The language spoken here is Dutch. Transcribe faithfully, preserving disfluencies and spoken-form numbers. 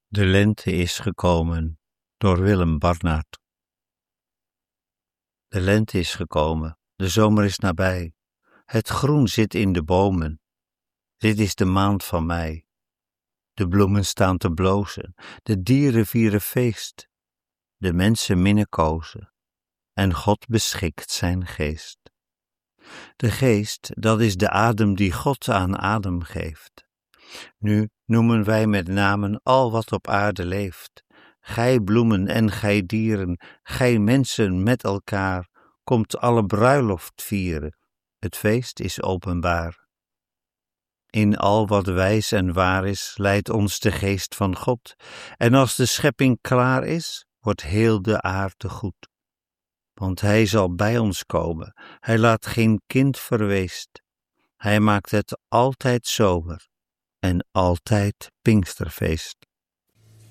De lente is gekomen, door Willem Barnard. De lente is gekomen, de zomer is nabij. Het groen zit in de bomen. Dit is de maand van mei. De bloemen staan te blozen, de dieren vieren feest. De mensen minnekozen, en God beschikt zijn geest. De geest, dat is de adem die God aan Adam geeft. Nu noemen wij met namen al wat op aarde leeft. Gij bloemen en gij dieren, gij mensen met elkaar, komt alle bruiloft vieren. Het feest is openbaar. In al wat wijs en waar is, leidt ons de geest van God. En als de schepping klaar is, wordt heel de aarde goed. Want hij zal bij ons komen, hij laat geen kind verweest. Hij maakt het altijd zomer en altijd Pinksterfeest.